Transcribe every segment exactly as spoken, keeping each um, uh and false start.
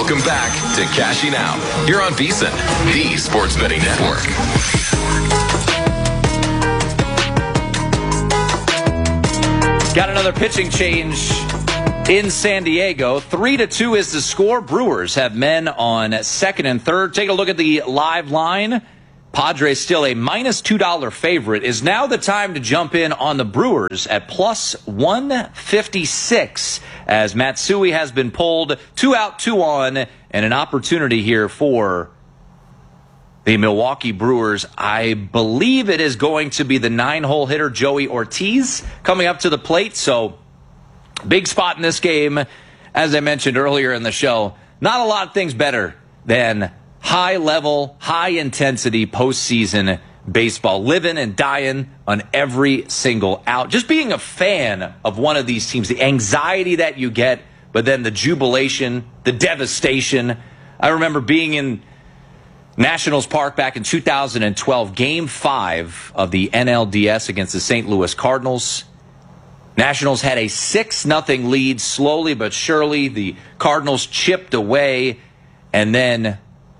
Welcome back to Cashing Out here on VSiN, the Sports Betting Network. Got another pitching change in San Diego. Three to two is the score. Brewers have men on second and third. Take a look at the live line. Padres still a minus two dollar favorite. Is now the time to jump in on the Brewers at plus one fifty-six as Matsui has been pulled. Two out, two on, and an opportunity here for the Milwaukee Brewers. I believe it is going to be the nine-hole hitter Joey Ortiz coming up to the plate. So big spot in this game. As I mentioned earlier in the show, not a lot of things better than high-level, high-intensity postseason baseball, living and dying on every single out. Just being a fan of one of these teams, the anxiety that you get, but then the jubilation, the devastation. I remember being in Nationals Park back in two thousand twelve, Game five of the N L D S against the Saint Louis Cardinals. Nationals had a six nothing lead. Slowly but surely, the Cardinals chipped away, and then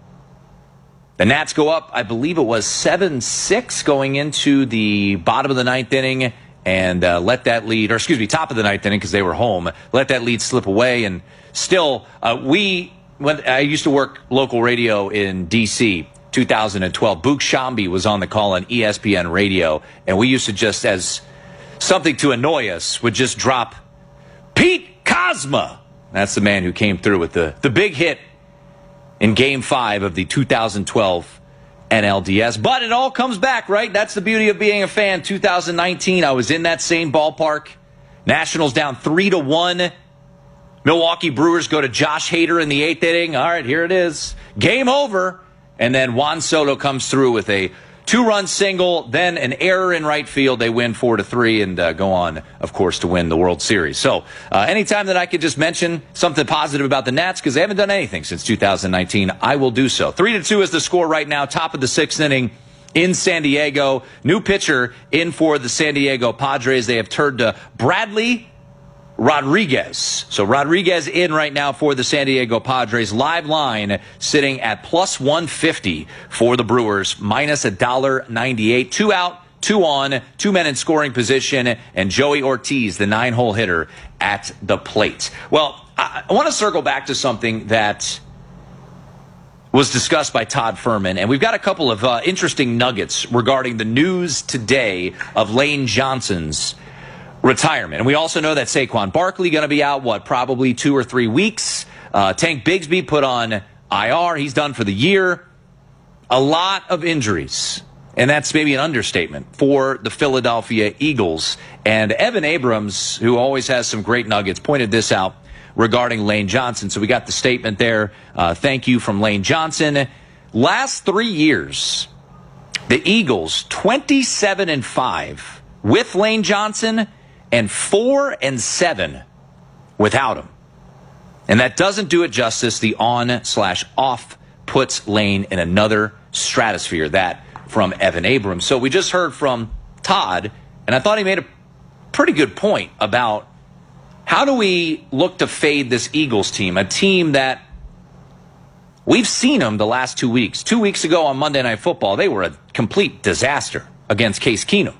the Nats go up, I believe it was seven six going into the bottom of the ninth inning, and uh, let that lead, or excuse me, top of the ninth inning because they were home, let that lead slip away. And still, uh, we, when I used to work local radio in D C, two thousand twelve, Boog Shambi was on the call on E S P N radio, and we used to just, as something to annoy us, would just drop Pete Kozma. That's the man who came through with the, the big hit in Game five of the two thousand twelve N L D S. But it all comes back, right? That's the beauty of being a fan. two thousand nineteen, I was in that same ballpark. Nationals down three to one. Milwaukee Brewers go to Josh Hader in the eighth inning. All right, here it is. Game over. And then Juan Soto comes through with a two-run single, then an error in right field. They win four to three and uh, go on, of course, to win the World Series. So uh, anytime that I could just mention something positive about the Nats, because they haven't done anything since two thousand nineteen, I will do so. Three to two is the score right now, top of the sixth inning in San Diego. New pitcher in for the San Diego Padres. They have turned to Bradley Rodriguez. So Rodriguez in right now for the San Diego Padres. Live line sitting at plus one fifty for the Brewers, minus one dollar ninety-eight. Two out, two on, two men in scoring position, and Joey Ortiz, the nine-hole hitter, at the plate. Well, I, I want to circle back to something that was discussed by Todd Fuhrman, and we've got a couple of uh, interesting nuggets regarding the news today of Lane Johnson's retirement. And we also know that Saquon Barkley going to be out, what, probably two or three weeks. Uh, Tank Bigsby put on I R. He's done for the year. A lot of injuries. And that's maybe an understatement for the Philadelphia Eagles. And Evan Abrams, who always has some great nuggets, pointed this out regarding Lane Johnson. So we got the statement there. Uh, thank you from Lane Johnson. Last three years, the Eagles twenty-seven and five with Lane Johnson, and four and seven without him. And that doesn't do it justice. The on slash off puts Lane in another stratosphere. That from Evan Abrams. So we just heard from Todd, and I thought he made a pretty good point about how do we look to fade this Eagles team, a team that we've seen them the last two weeks. Two weeks ago on Monday Night Football, they were a complete disaster against Case Keenum.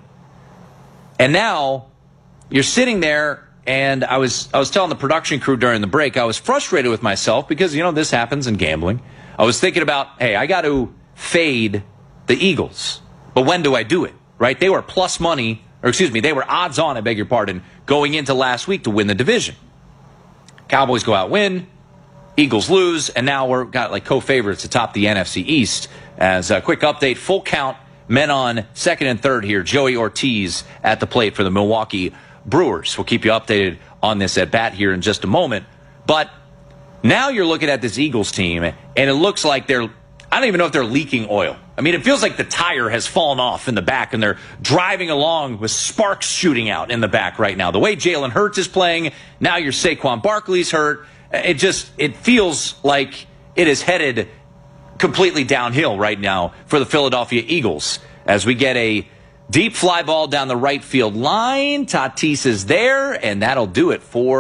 And now you're sitting there, and I was I was telling the production crew during the break, I was frustrated with myself because, you know, this happens in gambling. I was thinking about, hey, I got to fade the Eagles. But when do I do it, right? They were plus money, or excuse me, they were odds on, I beg your pardon, going into last week to win the division. Cowboys go out, win. Eagles lose, and now we're got like co-favorites atop the N F C East. As a quick update, full count, men on second and third here. Joey Ortiz at the plate for the Milwaukee Brewers. We'll keep you updated on this at bat here in just a moment. But now you're looking at this Eagles team, and it looks like they're, I don't even know if they're leaking oil. I mean, it feels like the tire has fallen off in the back, and they're driving along with sparks shooting out in the back right now. The way Jalen Hurts is playing, now your Saquon Barkley's hurt. It just, it feels like it is headed completely downhill right now for the Philadelphia Eagles as we get a deep fly ball down the right field line. Tatis is there, and that'll do it for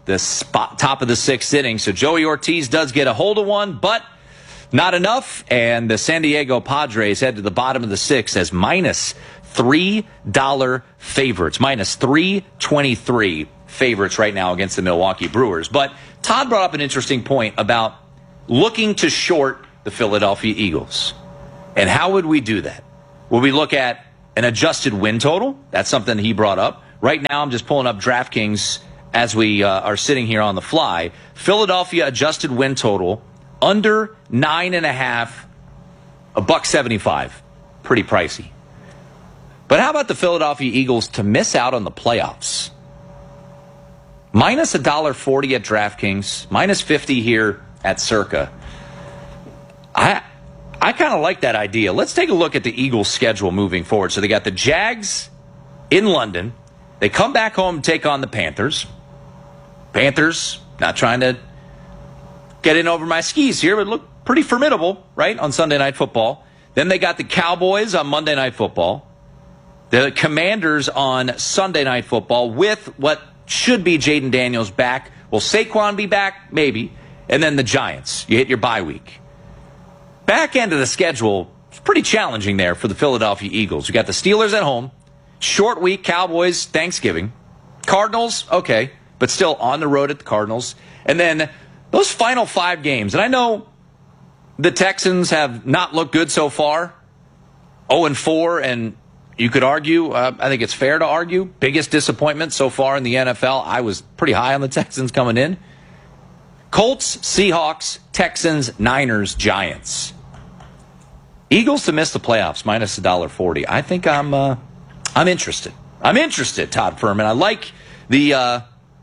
the spot, top of the sixth inning. So Joey Ortiz does get a hold of one, but not enough. And the San Diego Padres head to the bottom of the sixth as minus three dollar favorites, minus three twenty-three favorites right now against the Milwaukee Brewers. But Todd brought up an interesting point about looking to short the Philadelphia Eagles. And how would we do that? Would we look at an adjusted win total? That's something he brought up. Right now, I'm just pulling up DraftKings as we uh, are sitting here on the fly. Philadelphia adjusted win total under nine and a half, a buck seventy-five. Pretty pricey. But how about the Philadelphia Eagles to miss out on the playoffs? Minus a dollar forty at DraftKings, minus fifty here at Circa. I I kind of like that idea. Let's take a look at the Eagles' schedule moving forward. So they got the Jags in London. They come back home and take on the Panthers. Panthers, not trying to get in over my skis here, but look pretty formidable, right, on Sunday Night Football. Then they got the Cowboys on Monday Night Football. The Commanders on Sunday Night Football with what should be Jaden Daniels back. Will Saquon be back? Maybe. And then the Giants. You hit your bye week. Back end of the schedule is pretty challenging there for the Philadelphia Eagles. You got the Steelers at home. Short week, Cowboys, Thanksgiving. Cardinals, okay, but still on the road at the Cardinals. And then those final five games. And I know the Texans have not looked good so far. oh and four, and you could argue, uh, I think it's fair to argue, biggest disappointment so far in the N F L. I was pretty high on the Texans coming in. Colts, Seahawks, Texans, Niners, Giants. Eagles to miss the playoffs, minus a dollar forty. I think I'm uh, I'm interested. I'm interested, Todd Furman. I like the uh,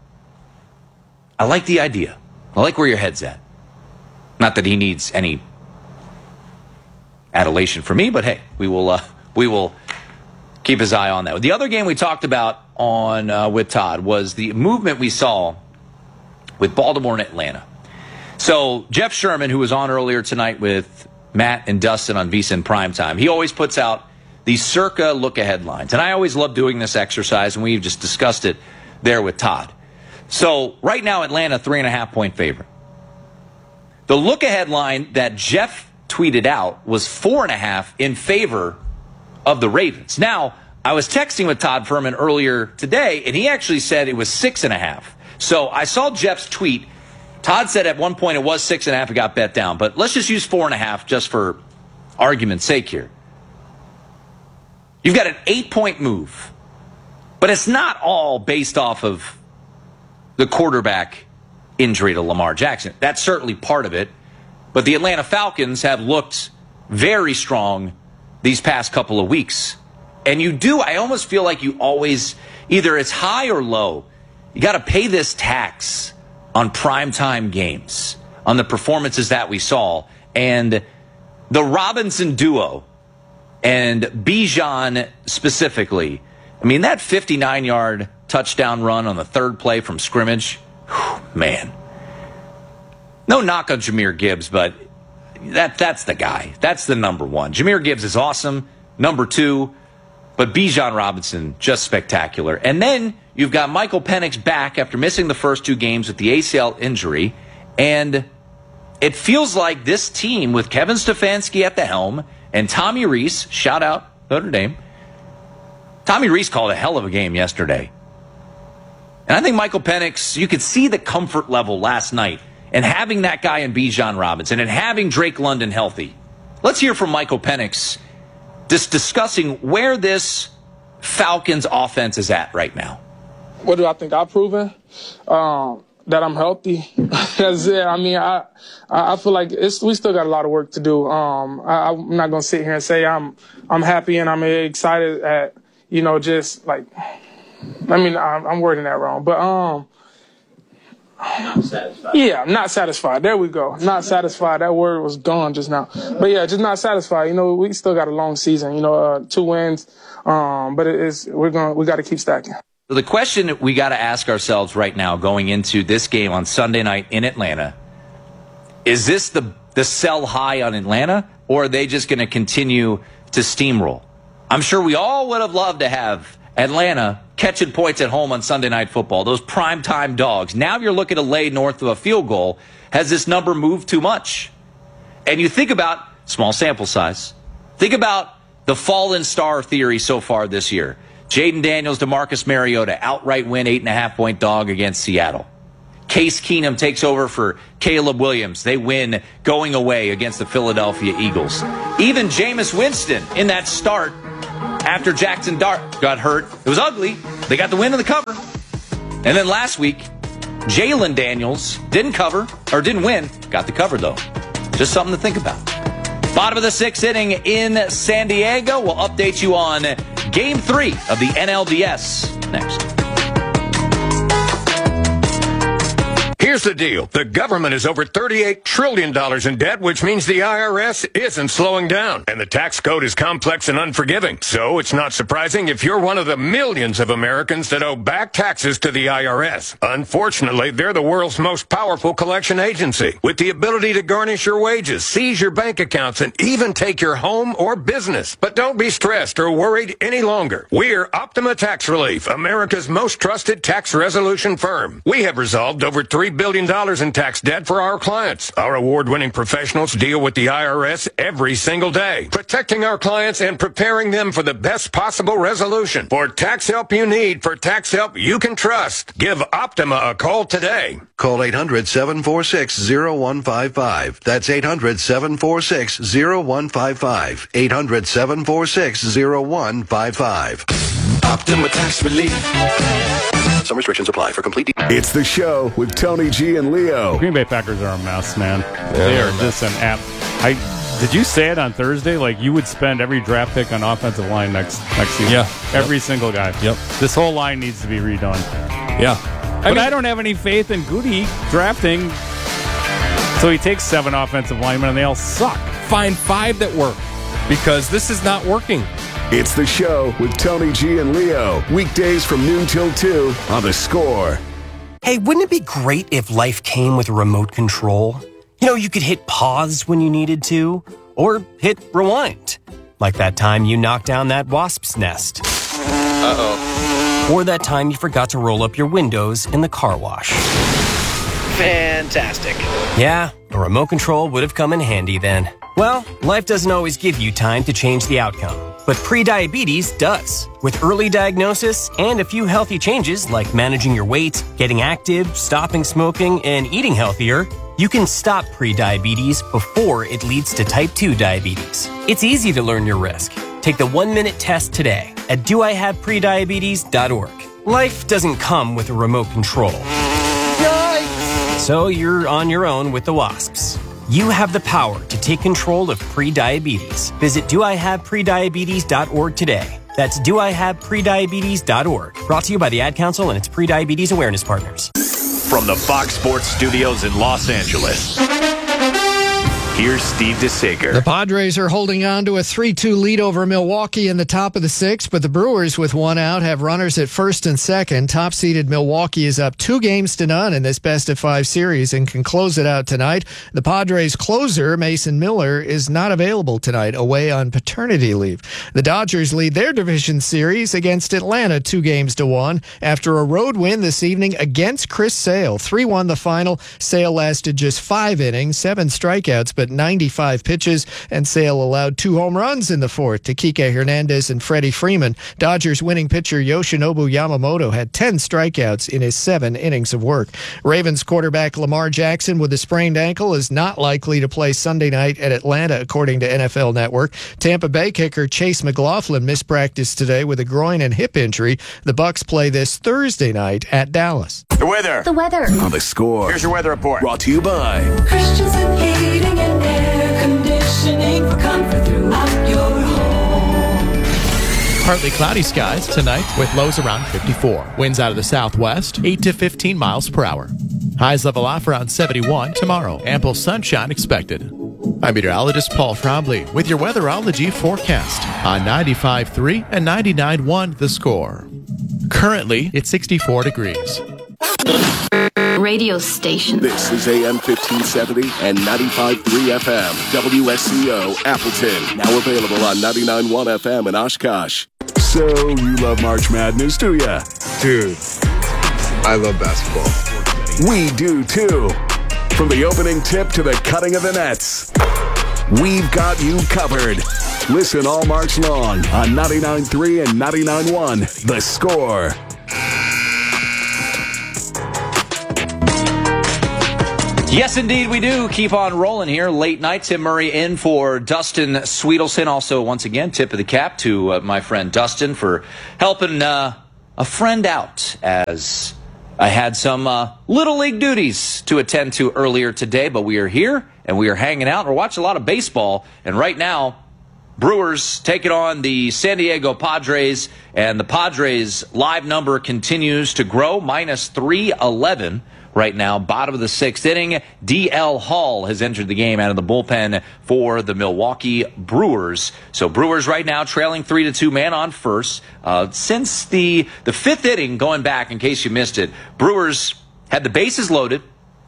I like the idea. I like where your head's at. Not that he needs any adulation from me, but hey, we will uh, we will keep his eye on that. The other game we talked about on uh, with Todd was the movement we saw with Baltimore and Atlanta. So Jeff Sherman, who was on earlier tonight with Matt and Dustin on VSiN Primetime, he always puts out these Circa look-ahead lines. And I always love doing this exercise, and we've just discussed it there with Todd. So right now, Atlanta, three and a half point favorite. The look-ahead line that Jeff tweeted out was four and a half in favor of the Ravens. Now, I was texting with Todd Furman earlier today, and he actually said it was six and a half. So I saw Jeff's tweet. Todd said at one point it was six and a half. It got bet down. But let's just use four and a half just for argument's sake here. You've got an eight-point move. But it's not all based off of the quarterback injury to Lamar Jackson. That's certainly part of it. But the Atlanta Falcons have looked very strong these past couple of weeks. And you do, I almost feel like you always, either it's high or low. You got to pay this tax on primetime games, on the performances that we saw. And the Robinson duo and Bijan specifically, I mean, that fifty-nine-yard touchdown run on the third play from scrimmage, whew, man. No knock on Jahmyr Gibbs, but that that's the guy. That's the number one. Jahmyr Gibbs is awesome. Number two, but Bijan Robinson, just spectacular. And then you've got Michael Penix back after missing the first two games with the A C L injury. And it feels like this team with Kevin Stefanski at the helm and Tommy Rees, shout out Notre Dame. Tommy Rees called a hell of a game yesterday. And I think Michael Penix, you could see the comfort level last night and having that guy in Bijan Robinson and having Drake London healthy. Let's hear from Michael Penix just discussing where this Falcons offense is at right now. What do I think I've proven? Um, that I'm healthy. That's it. I mean, I I feel like it's, we still got a lot of work to do. Um, I, I'm not going to sit here and say I'm I'm happy and I'm excited at, you know, just like, I mean, I'm, I'm wording that wrong. But, um, Not satisfied. yeah, I'm not satisfied. There we go. Not satisfied. That word was gone just now. But yeah, just not satisfied. You know, we still got a long season. You know, uh, two wins. Um, but it is we're going we got to keep stacking. So the question we got to ask ourselves right now, going into this game on Sunday night in Atlanta, is this the the sell high on Atlanta, or are they just going to continue to steamroll? I'm sure we all would have loved to have Atlanta catching points at home on Sunday Night Football, those primetime dogs. Now you're looking to lay north of a field goal. Has this number moved too much? And you think about small sample size. Think about the fallen star theory so far this year. Jaden Daniels, DeMarcus Mariota, outright win, eight and a half point dog against Seattle. Case Keenum takes over for Caleb Williams. They win going away against the Philadelphia Eagles. Even Jameis Winston in that start after Jackson Dart got hurt. It was ugly. They got the win in the cover. And then last week, Jalen Daniels didn't cover, or didn't win, got the cover though. Just something to think about. Bottom of the sixth inning in San Diego. We'll update you on Game three of the N L D S next. Here's the deal. The government is over thirty-eight trillion dollars in debt, which means the I R S isn't slowing down. And the tax code is complex and unforgiving. So it's not surprising if you're one of the millions of Americans that owe back taxes to the I R S. Unfortunately, they're the world's most powerful collection agency, with the ability to garnish your wages, seize your bank accounts, and even take your home or business. But don't be stressed or worried any longer. We're Optima Tax Relief, America's most trusted tax resolution firm. We have resolved over three billion dollars in tax debt for our clients. Our award-winning professionals deal with the I R S every single day, protecting our clients and preparing them for the best possible resolution. For tax help you need, for tax help you can trust, give Optima a call today. Call eight hundred, seven four six, zero one five five. That's eight hundred, seven four six, zero one five five. eight hundred, seven four six, zero one five five. Optima Tax Relief. Some restrictions apply. For complete details. It's the show with Tony G and Leo. Green Bay Packers are a mess, man. They are just an app. I did you say it on Thursday? Like you would spend every draft pick on offensive line next next season. Yeah. Every yep. single guy. Yep. This whole line needs to be redone. Yeah. But I, mean, I don't have any faith in Goody drafting. So he takes seven offensive linemen and they all suck. Find five that work because this is not working. It's the show with Tony G and Leo. Weekdays from noon till two on The Score. Hey, wouldn't it be great if life came with a remote control? You know, you could hit pause when you needed to, or hit rewind. Like that time you knocked down that wasp's nest. Uh-oh. Or that time you forgot to roll up your windows in the car wash. Fantastic. Yeah, a remote control would have come in handy then. Well, life doesn't always give you time to change the outcome, but prediabetes does. With early diagnosis and a few healthy changes like managing your weight, getting active, stopping smoking, and eating healthier, you can stop prediabetes before it leads to type two diabetes. It's easy to learn your risk. Take the one-minute test today at do I have prediabetes dot org. Life doesn't come with a remote control. Yikes! So you're on your own with the wasps. You have the power to take control of prediabetes. Visit do I have prediabetes dot org today. That's do I have prediabetes dot org. Brought to you by the Ad Council and its prediabetes awareness partners. From the Fox Sports Studios in Los Angeles, here's Steve DeSager. The Padres are holding on to a three two lead over Milwaukee in the top of the sixth, but the Brewers, with one out, have runners at first and second. Top-seeded Milwaukee is up two games to none in this best-of-five series and can close it out tonight. The Padres' closer, Mason Miller, is not available tonight, away on paternity leave. The Dodgers lead their division series against Atlanta two games to one after a road win this evening against Chris Sale. three one the final. Sale lasted just five innings, seven strikeouts, but ninety-five pitches, and Sale allowed two home runs in the fourth to Kike Hernandez and Freddie Freeman. Dodgers winning pitcher Yoshinobu Yamamoto had ten strikeouts in his seven innings of work. Ravens quarterback Lamar Jackson with a sprained ankle is not likely to play Sunday night at Atlanta, according to N F L Network. Tampa Bay kicker Chase McLaughlin missed practice today with a groin and hip injury. The Bucs play this Thursday night at Dallas. The weather. The weather. On The Score. Here's your weather report. Brought to you by Christensen Heating and Air Conditioning for comfort throughout your home. Partly cloudy skies tonight with lows around fifty-four. Winds out of the southwest, eight to fifteen miles per hour. Highs level off around seventy-one tomorrow. Ample sunshine expected. I'm meteorologist Paul Trombley with your weatherology forecast on ninety-five point three and ninety-nine point one The Score. Currently, it's sixty-four degrees. Radio station. This is A M fifteen seventy and ninety-five point three F M. W S C O Appleton. Now available on ninety-nine point one F M in Oshkosh. So you love March Madness, do ya? Dude, I love basketball. We do too. From the opening tip to the cutting of the nets, we've got you covered. Listen all March long on ninety-nine point three and ninety-nine point one The Score. Yes, indeed, we do. Keep on rolling here. Late night, Tim Murray in for Dustin Sweetelson. Also, once again, tip of the cap to uh, my friend Dustin for helping uh, a friend out, as I had some uh, Little League duties to attend to earlier today. But we are here, and we are hanging out. We're watching a lot of baseball, and right now, Brewers taking on the San Diego Padres, and the Padres' live number continues to grow, minus three eleven. Right now, bottom of the sixth inning, D L Hall has entered the game out of the bullpen for the Milwaukee Brewers. So Brewers right now trailing three to two, man on first. Uh, since the, the fifth inning, going back in case you missed it, Brewers had the bases loaded,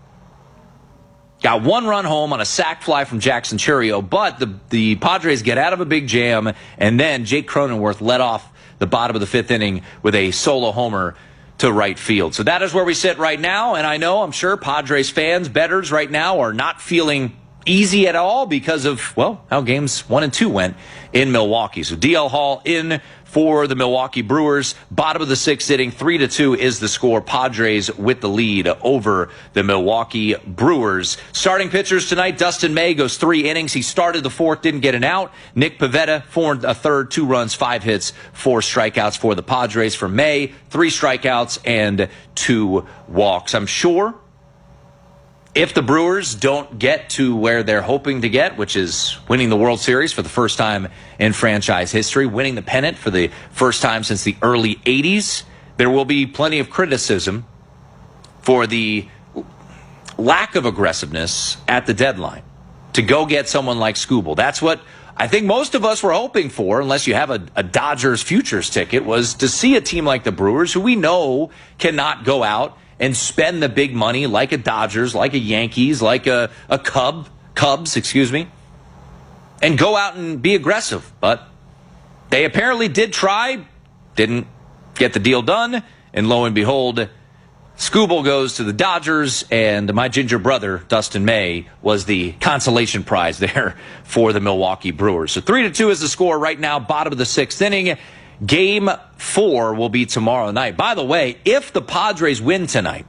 got one run home on a sac fly from Jackson Churio, but the, the Padres get out of a big jam, and then Jake Cronenworth led off the bottom of the fifth inning with a solo homer to right field. So that is where we sit right now, and I know, I'm sure, Padres fans, bettors right now are not feeling easy at all because of, well, how games one and two went in Milwaukee. So D L Hall in for the Milwaukee Brewers. Bottom of the sixth inning, three to two is the score. Padres with the lead over the Milwaukee Brewers. Starting pitchers tonight, Dustin May goes three innings. He started the fourth, didn't get an out. Nick Pivetta, four and a third, two runs, five hits, four strikeouts for the Padres. For May, three strikeouts and two walks. I'm sure if the Brewers don't get to where they're hoping to get, which is winning the World Series for the first time in franchise history, winning the pennant for the first time since the early eighties, there will be plenty of criticism for the lack of aggressiveness at the deadline to go get someone like Skubal. That's what I think most of us were hoping for, unless you have a, a Dodgers futures ticket, was to see a team like the Brewers, who we know cannot go out and spend the big money like a Dodgers, like a Yankees, like a, a Cub, Cubs, excuse me, and go out and be aggressive. But they apparently did try, didn't get the deal done, and lo and behold, Skubal goes to the Dodgers, and my ginger brother, Dustin May, was the consolation prize there for the Milwaukee Brewers. So three to two is the score right now, bottom of the sixth inning. Game four will be tomorrow night. By the way, if the Padres win tonight,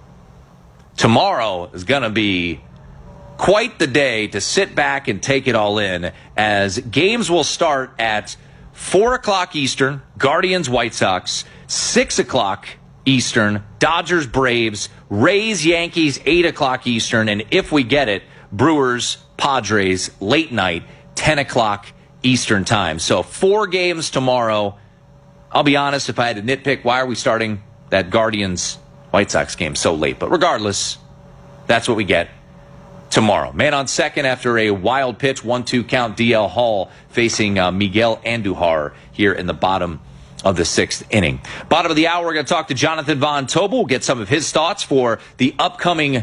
tomorrow is going to be quite the day to sit back and take it all in, as games will start at four o'clock Eastern, Guardians, White Sox, six o'clock Eastern, Dodgers, Braves, Rays, Yankees, eight o'clock Eastern, and if we get it, Brewers, Padres, late night, ten o'clock Eastern time. So four games tomorrow. I'll be honest, if I had to nitpick, why are we starting that Guardians White Sox game so late? But regardless, that's what we get tomorrow. Man on second after a wild pitch, one two count, D L Hall facing uh, Miguel Andujar here in the bottom of the sixth inning. Bottom of the hour, we're going to talk to Jonathan Von Tobel. We'll get some of his thoughts for the upcoming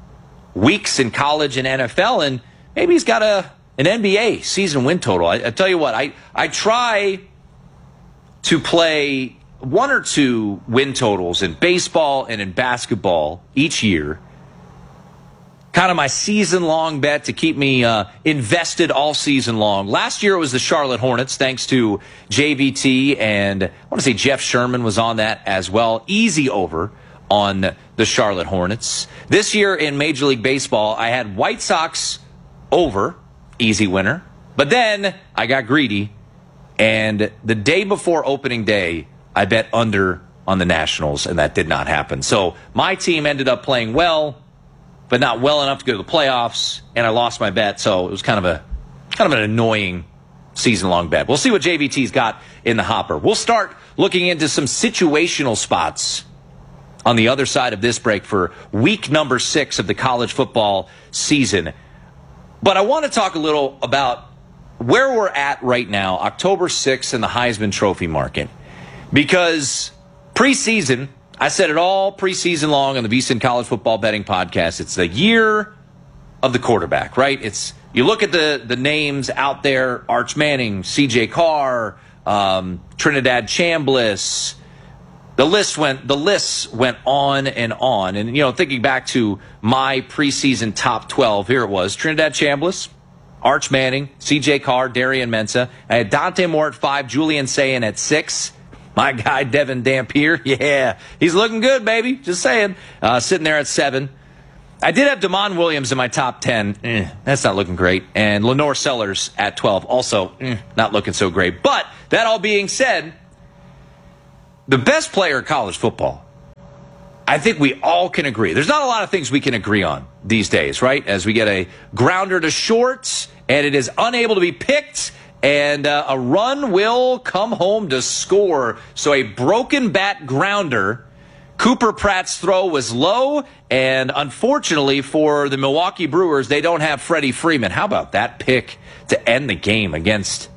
weeks in college and N F L, and maybe he's got a an N B A season win total. I, I tell you what, I, I try to play one or two win totals in baseball and in basketball each year. Kind of my season-long bet to keep me uh, invested all season long. Last year it was the Charlotte Hornets, thanks to J V T, and I want to say Jeff Sherman was on that as well. Easy over on the Charlotte Hornets. This year in Major League Baseball, I had White Sox over, easy winner. But then I got greedy, and the day before opening day, I bet under on the Nationals, and that did not happen. So my team ended up playing well, but not well enough to go to the playoffs, and I lost my bet. So it was kind of a kind of an annoying season-long bet. We'll see what J V T's got in the hopper. We'll start looking into some situational spots on the other side of this break for week number six of the college football season. But I want to talk a little about where we're at right now, October sixth, in the Heisman Trophy market. Because preseason, I said it all preseason long on the VSiN College Football Betting Podcast, it's the year of the quarterback, right? It's you look at the, the names out there, Arch Manning, C J Carr, um, Trinidad Chambliss. The list went. The lists went on and on. And you know, thinking back to my preseason top twelve, here it was: Trinidad Chambliss, Arch Manning, C J Carr, Darian Mensah. I had Dante Moore at five, Julian Sayin at six. My guy Devin Dampier, yeah, he's looking good, baby. Just saying, uh, sitting there at seven. I did have Damon Williams in my top ten. Eh, that's not looking great. And Lenore Sellers at twelve, also eh, not looking so great. But that all being said, the best player in college football, I think we all can agree. There's not a lot of things we can agree on these days, right? As we get a grounder to short, and it is unable to be picked, and uh, a run will come home to score. So a broken bat grounder. Cooper Pratt's throw was low, and unfortunately for the Milwaukee Brewers, they don't have Freddie Freeman. How about that pick to end the game against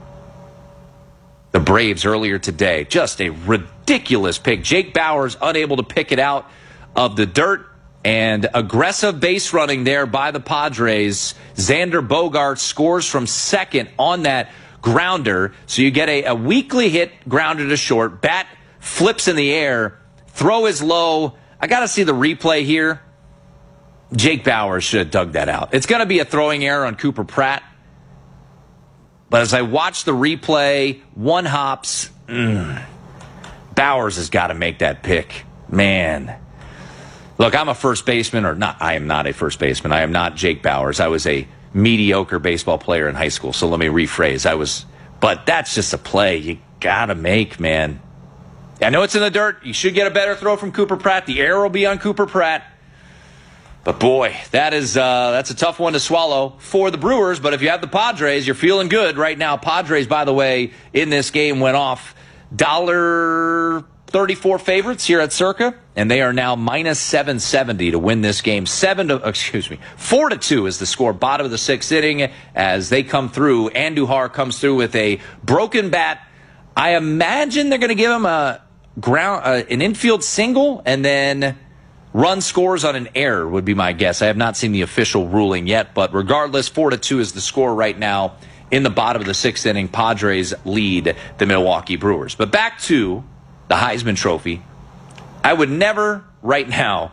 the Braves earlier today? Just a ridiculous pick. Jake Bauers unable to pick it out of the dirt, and aggressive base running there by the Padres. Xander Bogaerts scores from second on that grounder. So you get a, a weakly hit grounder to short. Bat flips in the air. Throw is low. I got to see the replay here. Jake Bauers should have dug that out. It's going to be a throwing error on Cooper Pratt. But as I watch the replay, one hops, mm, Bauers has got to make that pick. Man. Look, I'm a first baseman, or not. I am not a first baseman. I am not Jake Bauers. I was a mediocre baseball player in high school. So let me rephrase. I was, but that's just a play you got to make, man. I know it's in the dirt. You should get a better throw from Cooper Pratt. The error will be on Cooper Pratt. But boy, that is uh, that's a tough one to swallow for the Brewers. But if you have the Padres, you're feeling good right now. Padres, by the way, in this game went off one dollar thirty-four favorites here at Circa, and they are now minus seven seventy to win this game. Seven to excuse me, four to two is the score. Bottom of the sixth inning as they come through. Andujar comes through with a broken bat. I imagine they're going to give him a ground, uh, an infield single, and then run scores on an error would be my guess. I have not seen the official ruling yet, but regardless, four to two is the score right now in the bottom of the sixth inning. Padres lead the Milwaukee Brewers. But back to the Heisman Trophy. I would never right now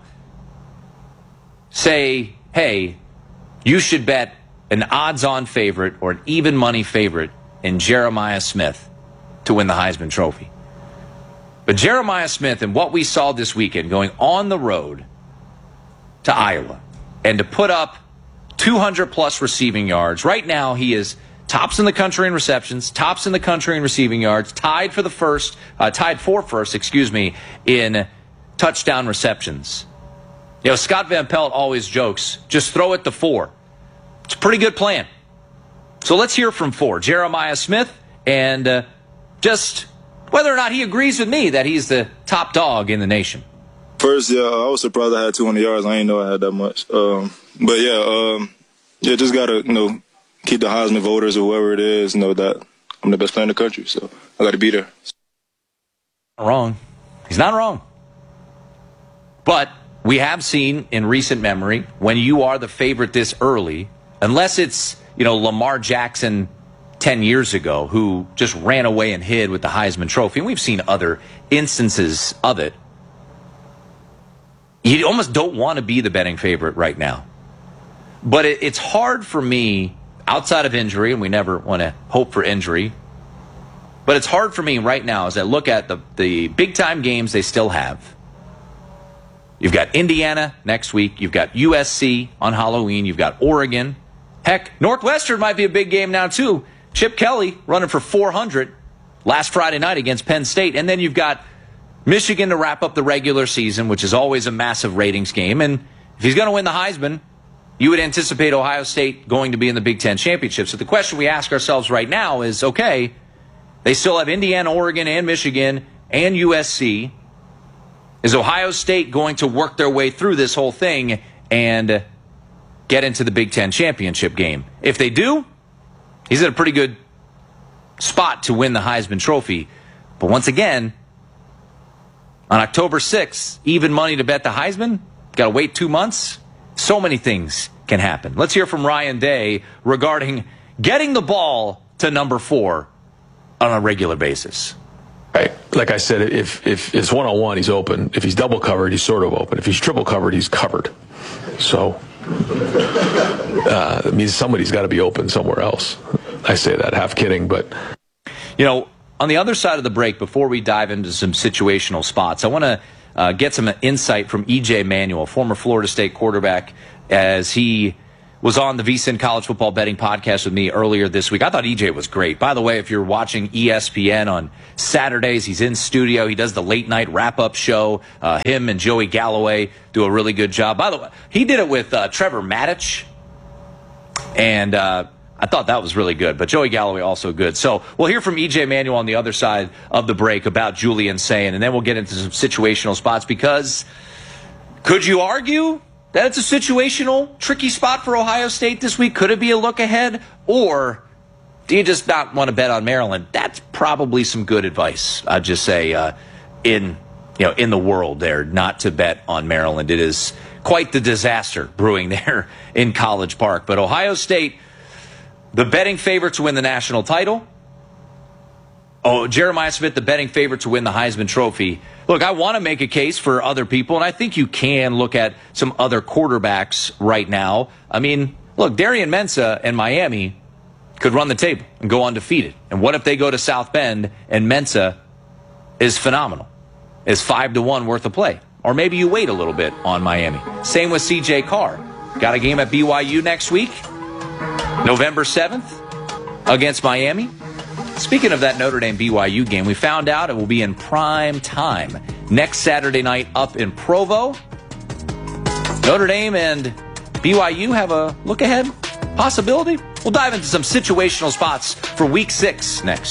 say, hey, you should bet an odds-on favorite or an even money favorite in Jeremiah Smith to win the Heisman Trophy. But Jeremiah Smith and what we saw this weekend going on the road to Iowa and to put up two hundred plus receiving yards. Right now he is tops in the country in receptions, tops in the country in receiving yards, tied for the first, uh, tied for first, excuse me, in touchdown receptions. You know, Scott Van Pelt always jokes, just throw it to four. It's a pretty good plan. So let's hear from four. Jeremiah Smith, and uh, just whether or not he agrees with me that he's the top dog in the nation. First, yeah, I was surprised I had two hundred yards. I didn't know I had that much. Um, but, yeah, um, yeah, just got to, you know, keep the Heisman voters or whoever it is know that I'm the best player in the country. So I got to be there. Wrong. He's not wrong. But we have seen in recent memory when you are the favorite this early, unless it's, you know, Lamar Jackson ten years ago, who just ran away and hid with the Heisman Trophy, and we've seen other instances of it. You almost don't want to be the betting favorite right now. But it, it's hard for me, outside of injury, and we never want to hope for injury, but it's hard for me right now as I look at the, the big-time games they still have. You've got Indiana next week. You've got U S C on Halloween. You've got Oregon. Heck, Northwestern might be a big game now, too. Chip Kelly running for four hundred last Friday night against Penn State. And then you've got Michigan to wrap up the regular season, which is always a massive ratings game. And if he's going to win the Heisman, you would anticipate Ohio State going to be in the Big Ten Championship. So the question we ask ourselves right now is, okay, they still have Indiana, Oregon, and Michigan, and U S C. Is Ohio State going to work their way through this whole thing and get into the Big Ten Championship game? If they do, he's in a pretty good spot to win the Heisman Trophy. But once again, on October sixth, even money to bet the Heisman, got to wait two months. So many things can happen. Let's hear from Ryan Day regarding getting the ball to number four on a regular basis. Right. Like I said, if if it's one-on-one, he's open. If he's double covered, he's sort of open. If he's triple covered, he's covered. So uh, that means somebody's got to be open somewhere else. I say that half kidding, but you know, on the other side of the break, before we dive into some situational spots, I want to uh, get some insight from E J Manuel, former Florida State quarterback, as he was on the VSiN College Football Betting Podcast with me earlier this week. I thought E J was great. By the way, if you're watching E S P N on Saturdays, he's in studio. He does the late night wrap-up show. Uh, him and Joey Galloway do a really good job. By the way, he did it with uh, Trevor Maddich, and uh, I thought that was really good. But Joey Galloway also good. So we'll hear from E J Manuel on the other side of the break about Julian Sayin, and then we'll get into some situational spots, because could you argue that it's a situational, tricky spot for Ohio State this week? Could it be a look ahead? Or do you just not want to bet on Maryland? That's probably some good advice, I'd just say, uh, in you know in the world there, not to bet on Maryland. It is quite the disaster brewing there in College Park. But Ohio State, the betting favorite to win the national title. Oh, Jeremiah Smith, the betting favorite to win the Heisman Trophy. Look, I want to make a case for other people, and I think you can look at some other quarterbacks right now. I mean, look, Darian Mensah and Miami could run the table and go undefeated. And what if they go to South Bend and Mensah is phenomenal, is five to one worth of play? Or maybe you wait a little bit on Miami. Same with C J Carr. Got a game at B Y U next week, November seventh, against Miami. Speaking of that Notre Dame B Y U game, we found out it will be in prime time next Saturday night up in Provo. Notre Dame and B Y U have a look ahead possibility. We'll dive into some situational spots for week six next.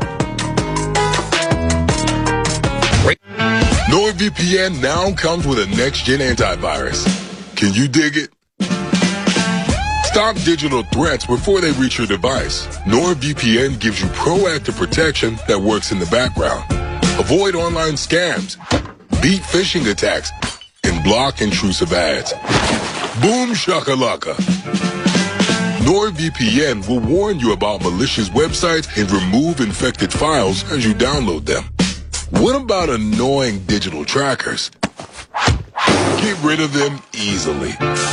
NordVPN now comes with a next-gen antivirus. Can you dig it? Stop digital threats before they reach your device. NordVPN gives you proactive protection that works in the background. Avoid online scams, beat phishing attacks, and block intrusive ads. Boom shakalaka. NordVPN will warn you about malicious websites and remove infected files as you download them. What about annoying digital trackers? Get rid of them easily.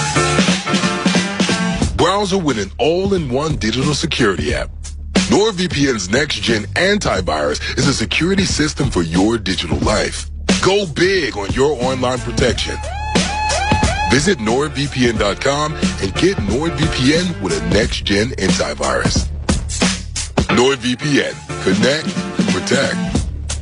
Browser with an all-in-one digital security app. NordVPN's next-gen antivirus is a security system for your digital life. Go big on your online protection. Visit Nord V P N dot com and get NordVPN with a next-gen antivirus. NordVPN. Connect and protect.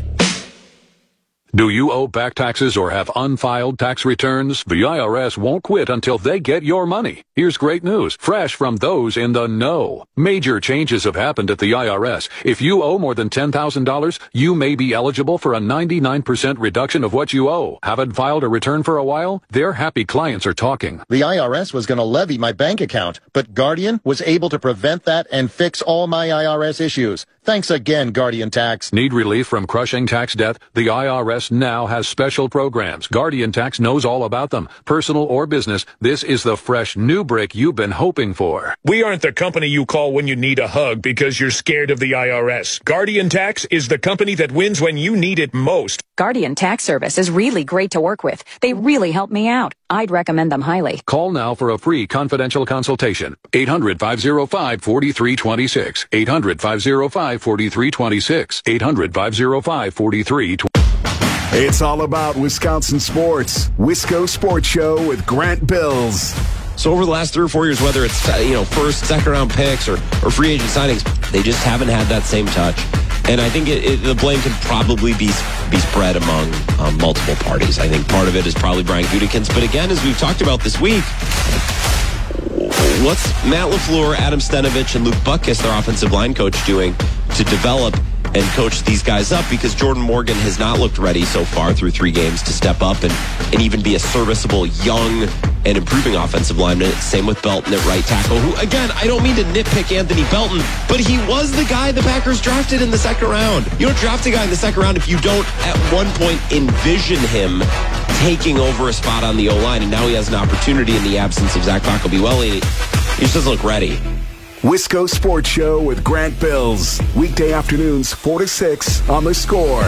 Do you owe back taxes or have unfiled tax returns? The I R S won't quit until they get your money. Here's great news, fresh from those in the know. Major changes have happened at the I R S. If you owe more than ten thousand dollars, you may be eligible for a ninety-nine percent reduction of what you owe. Haven't filed a return for a while? Their happy clients are talking. The I R S was going to levy my bank account, but Guardian was able to prevent that and fix all my I R S issues. Thanks again, Guardian Tax. Need relief from crushing tax debt? The I R S now has special programs. Guardian Tax knows all about them. Personal or business, this is the fresh new brick you've been hoping for. We aren't the company you call when you need a hug because you're scared of the I R S. Guardian Tax is the company that wins when you need it most. Guardian Tax Service is really great to work with. They really help me out. I'd recommend them highly. Call now for a free confidential consultation. eight hundred, five oh five, four three two six. eight hundred, five oh five, four three two six. eight hundred, five oh five, four three two six. It's all about Wisconsin sports. Wisco Sports Show with Grant Bills. So over the last three or four years, whether it's, you know, first, second round picks or, or free agent signings, they just haven't had that same touch. And I think it, it, the blame can probably be be spread among um, multiple parties. I think part of it is probably Brian Gutekunst. But again, as we've talked about this week, what's Matt LaFleur, Adam Stenovich, and Luke Butkus, their offensive line coach, doing to develop and coach these guys up? Because Jordan Morgan has not looked ready so far through three games to step up and, and even be a serviceable, young, and improving offensive lineman. Same with Belton at right tackle, who, again, I don't mean to nitpick Anthony Belton, but he was the guy the Packers drafted in the second round. You don't draft a guy in the second round if you don't at one point envision him taking over a spot on the O-line, and now he has an opportunity in the absence of Zach Pacobiwelli. He just doesn't look ready. Wisco Sports Show with Grant Bills. Weekday afternoons, four to six on The Score.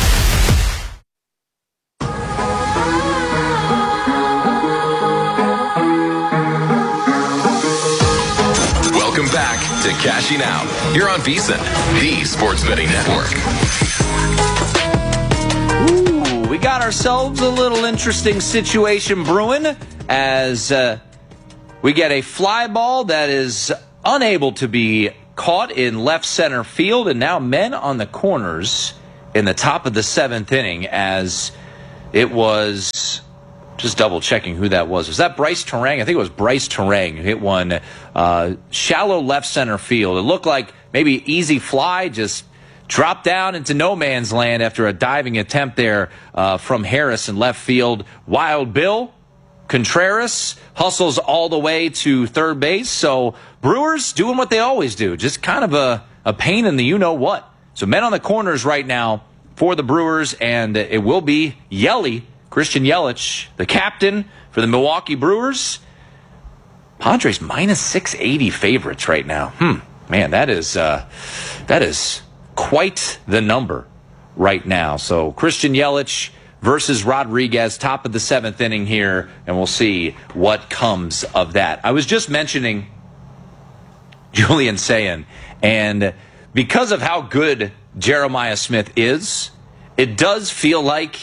Welcome back to Cashing Out. You're on VSiN, the sports betting network. Ooh, we got ourselves a little interesting situation brewing as uh, we get a fly ball that is unable to be caught in left center field, and now men on the corners in the top of the seventh inning as it was, just double checking who that was. Was that Bryce Terang? I think it was Bryce Terang who hit one uh, shallow left center field. It looked like maybe easy fly, just dropped down into no man's land after a diving attempt there uh, from Harris in left field. Wild Bill Contreras hustles all the way to third base. So Brewers doing what they always do, just kind of a, a pain in the you-know-what. So men on the corners right now for the Brewers, and it will be Yelly, Christian Yelich, the captain for the Milwaukee Brewers. Padres minus six eighty favorites right now. Hmm, man, that is uh, that is quite the number right now. So Christian Yelich versus Rodriguez, top of the seventh inning here, and we'll see what comes of that. I was just mentioning Julian Sayin, and because of how good Jeremiah Smith is, it does feel like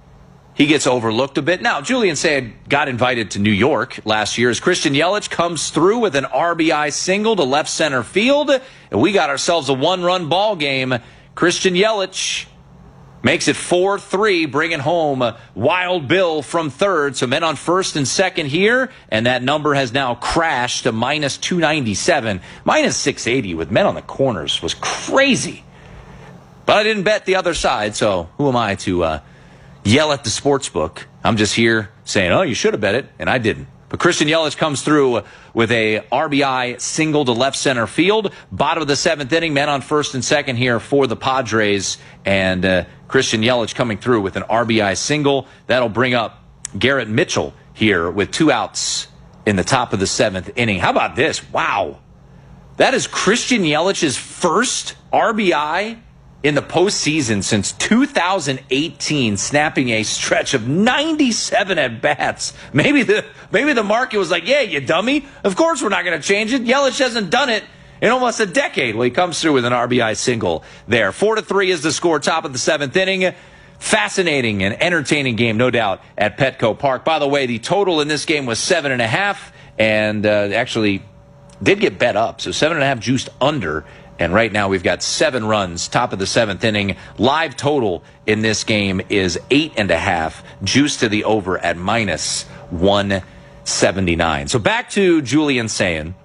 he gets overlooked a bit. Now, Julian Sayin got invited to New York last year as Christian Yelich comes through with an R B I single to left center field, and we got ourselves a one-run ball game. Christian Yelich makes it four three, bringing home Wild Bill from third. So men on first and second here, and that number has now crashed to minus two ninety-seven. Minus six eighty with men on the corners was crazy. But I didn't bet the other side, so who am I to uh, yell at the sports book? I'm just here saying, oh, you should have bet it, and I didn't. But Christian Yelich comes through with a R B I single to left center field. Bottom of the seventh inning, men on first and second here for the Padres. And uh, Christian Yelich coming through with an R B I single. That'll bring up Garrett Mitchell here with two outs in the top of the seventh inning. How about this? Wow. That is Christian Yelich's first R B I in the postseason since two thousand eighteen, snapping a stretch of ninety-seven at-bats. Maybe the maybe the market was like, yeah, you dummy. Of course we're not going to change it. Yelich hasn't done it in almost a decade. Well, he comes through with an R B I single there. Four to three is the score, top of the seventh inning. Fascinating and entertaining game, no doubt, at Petco Park. By the way, the total in this game was seven and a half, and uh, actually did get bet up. So seven and a half juiced under. And right now we've got seven runs, top of the seventh inning. Live total in this game is eight and a half, juiced to the over at minus one seventy-nine. So back to Julian Sayin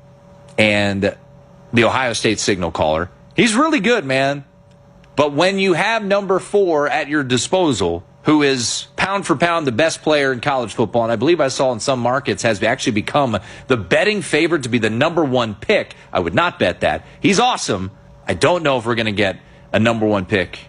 and the Ohio State signal caller. He's really good, man. But when you have number four at your disposal, who is pound for pound the best player in college football, and I believe I saw in some markets has actually become the betting favorite to be the number one pick. I would not bet that. He's awesome. I don't know if we're going to get a number one pick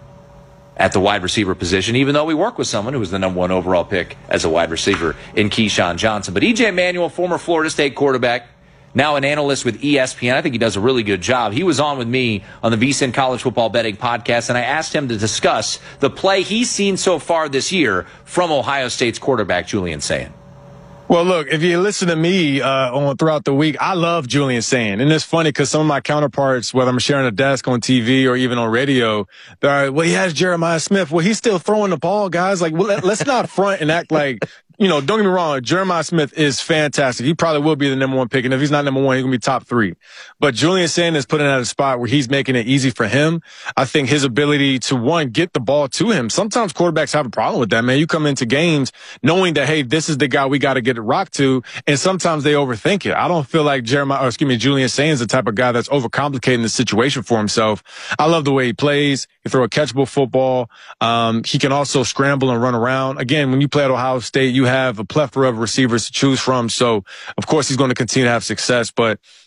at the wide receiver position, even though we work with someone who was the number one overall pick as a wide receiver in Keyshawn Johnson. But E J Manuel, former Florida State quarterback, now an analyst with E S P N. I think he does a really good job. He was on with me on the VSiN College Football Betting Podcast, and I asked him to discuss the play he's seen so far this year from Ohio State's quarterback, Julian Sayin. Well, look, if you listen to me uh, on throughout the week, I love Julian Sayin. And it's funny because some of my counterparts, whether I'm sharing a desk on T V or even on radio, they're like, well, he has Jeremiah Smith. Well, he's still throwing the ball, guys. Like, well, let, let's not front and act like, you know, don't get me wrong, Jeremiah Smith is fantastic. He probably will be the number one pick. And if he's not number one, he's going to be top three. But Julian Sayin is putting at a spot where he's making it easy for him. I think his ability to, one, get the ball to him. Sometimes quarterbacks have a problem with that, man. You come into games knowing that, hey, this is the guy we got to get it rocked to. And sometimes they overthink it. I don't feel like Jeremiah, or excuse me, Julian Sayin is the type of guy that's overcomplicating the situation for himself. I love the way he plays. He throw a catchable football. Um, he can also scramble and run around. Again, when you play at Ohio State, you have a plethora of receivers to choose from. So, of course, he's going to continue to have success. But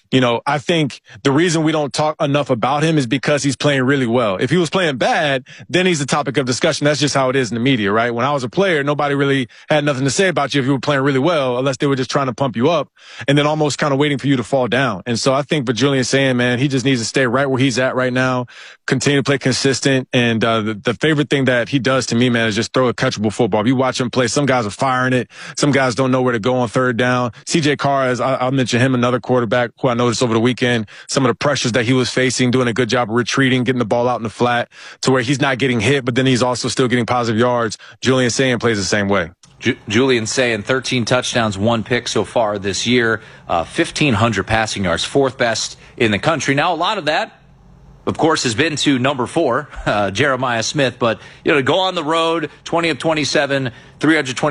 you know, I think the reason we don't talk enough about him is because he's playing really well. If he was playing bad, then he's the topic of discussion. That's just how it is in the media, right? When I was a player, nobody really had nothing to say about you if you were playing really well, unless they were just trying to pump you up and then almost kind of waiting for you to fall down. And so I think for Julian saying, man, he just needs to stay right where he's at right now, continue to play consistent. And uh, the, the favorite thing that he does to me, man, is just throw a catchable football. If you watch him play, some guys are firing it. Some guys don't know where to go on third down. C J Carr, as I, I'll mention him, another quarterback who I noticed over the weekend, some of the pressures that he was facing, doing a good job of retreating, getting the ball out in the flat to where he's not getting hit, but then he's also still getting positive yards. Julian Sayin plays the same way. Ju- Julian Sayin, thirteen touchdowns, one pick so far this year, uh, fifteen hundred passing yards, fourth best in the country. Now, a lot of that, of course, has been to number four, uh, Jeremiah Smith. But, you know, to go on the road, twenty of twenty-seven, three hundred twenty